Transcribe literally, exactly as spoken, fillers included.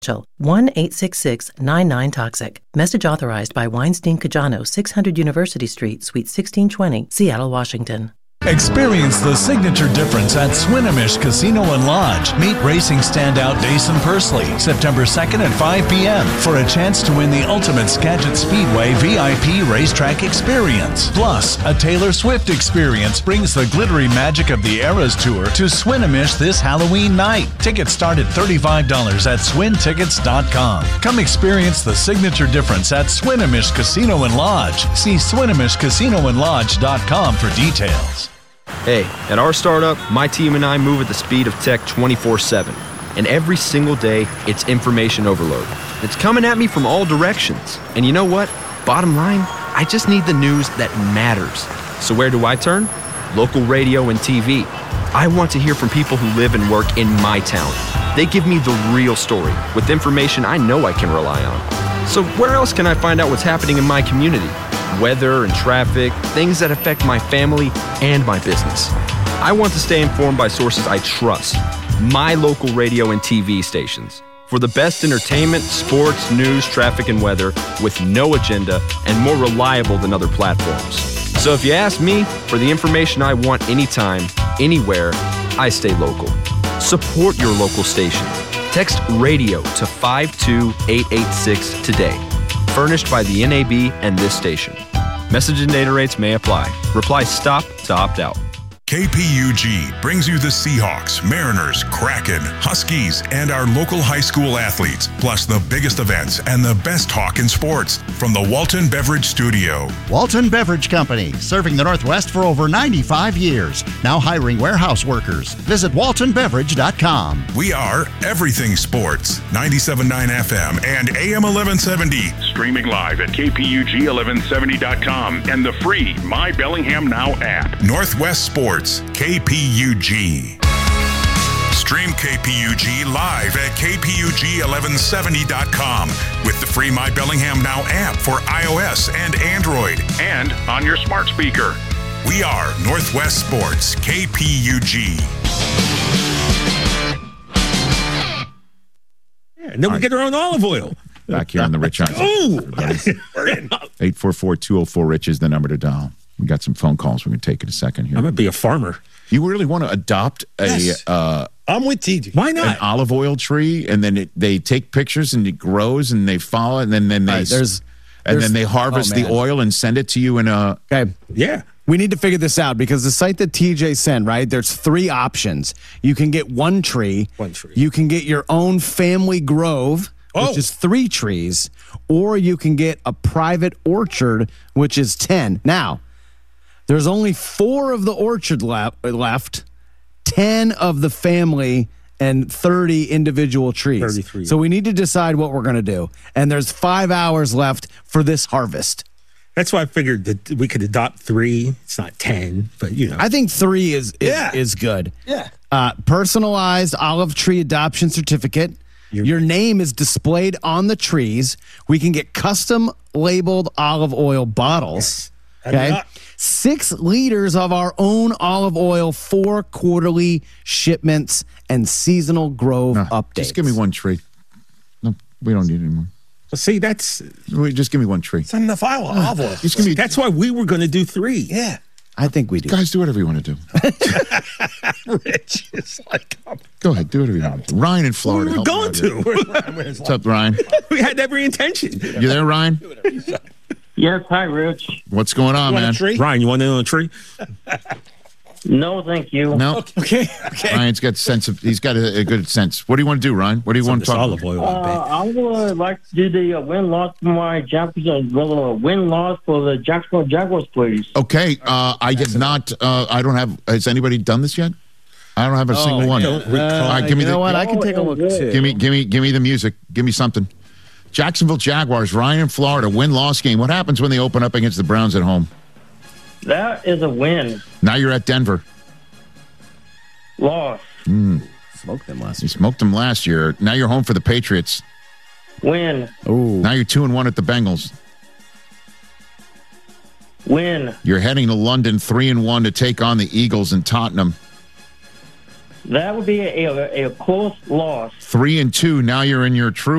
one eight six six nine nine toxic. Message authorized by Weinstein Cajano, six hundred University Street, Suite sixteen twenty, Seattle, Washington. Experience the signature difference at Swinomish Casino and Lodge. Meet racing standout Dason Pursley September second at five p.m. for a chance to win the ultimate Skagit Speedway V I P racetrack experience. Plus, a Taylor Swift experience brings the glittery magic of the Eras Tour to Swinomish this Halloween night. Tickets start at thirty-five dollars at swin tickets dot com. Come experience the signature difference at Swinomish Casino and Lodge. See swinomish casino and lodge dot com for details. Hey, at our startup, my team and I move at the speed of tech twenty-four seven. And every single day, it's information overload. It's coming at me from all directions. And you know what? Bottom line, I just need the news that matters. So where do I turn? Local radio and T V. I want to hear from people who live and work in my town. They give me the real story with information I know I can rely on. So where else can I find out what's happening in my community? Weather and traffic, things that affect my family and my business. I want to stay informed by sources I trust, my local radio and T V stations, for the best entertainment, sports, news, traffic, and weather with no agenda and more reliable than other platforms. So if you ask me for the information I want anytime, anywhere, I stay local. Support your local station. Text radio to five two eight eight six today. Furnished by the N A B and this station. Message and data rates may apply. Reply STOP to opt out. K P U G brings you the Seahawks, Mariners, Kraken, Huskies, and our local high school athletes, plus the biggest events and the best talk in sports from the Walton Beverage Studio. Walton Beverage Company, serving the Northwest for over ninety-five years. Now hiring warehouse workers. Visit walton beverage dot com. We are Everything Sports, ninety-seven point nine F M and A M eleven seventy. Streaming live at K P U G eleven seventy dot com and the free My Bellingham Now app. Northwest Sports. K P U G. Stream K P U G live at K P U G eleven seventy dot com with the free My Bellingham Now app for iOS and Android and on your smart speaker. We are Northwest Sports, K P U G. Yeah, and then All we right. get our own olive oil. Back here on the Rich Eisen. Oh, yes, we're in. eight four four, two oh four, RICH is the number to dial. We got some phone calls. We're going to take in a second here. I'm going to be a farmer. You really want to adopt a yes. uh, I'm with T J. Why not? An olive oil tree, and then it, they take pictures and it grows and they follow it, and then, then they right, there's, and there's, then they harvest oh, the oil and send it to you in a okay. Yeah. We need to figure this out because the site that T J sent, right, there's three options. You can get one tree. One tree. You can get your own family grove, oh. which is three trees, or you can get a private orchard, which is ten. Now, there's only four of the orchard left, ten of the family, and thirty individual trees. thirty-three. So we need to decide what we're going to do. And there's five hours left for this harvest. That's why I figured that we could adopt three. It's not ten, but you know. I think three is is, yeah. is good. Yeah. Uh, personalized olive tree adoption certificate. You're- Your name is displayed on the trees. We can get custom labeled olive oil bottles. Yes. Okay. Not- Six liters of our own olive oil, four quarterly shipments, and seasonal grove no, updates. Just give me one tree. No, we don't need any more. Well, see, that's Wait, just give me one tree. it's in the file of olive oil. Just give me. That's why we were going to do three. Yeah, I think we do. Guys, do whatever you want to do. Rich is like, um, go ahead, do whatever you want to do. Ryan in Florida. we were going to. What's up, Ryan? We had every intention. You there, Ryan? Yes, hi, Rich. What's going on, You want man? a tree? Ryan, you want in on a tree? No, thank you. No. Okay. Okay. Ryan's got sense of. He's got a, a good sense. What do you want to do, Ryan? What do you Some want of to this talk olive about? oil. Uh, I would like to do the uh, win-loss for my Jaguars, uh, well, uh, win-loss for the Jacksonville Jaguars, please. Okay. Uh, I have not. Uh, I don't have. Has anybody done this yet? I don't have a single one. don't recall. All right, give me you know the. what? I can take a look too. Give me, give me, give me the music. Give me something. Jacksonville Jaguars, Ryan in Florida, win-loss game. What happens when they open up against the Browns at home? That is a win. Now you're at Denver. Loss. Mm. Smoked them last You year. smoked them last year. Now you're home for the Patriots. Win. Ooh. Now you're two and one at the Bengals. Win. You're heading to London, three and one to take on the Eagles in Tottenham. That would be a, a, a close loss. Three and two. Now you're in your true.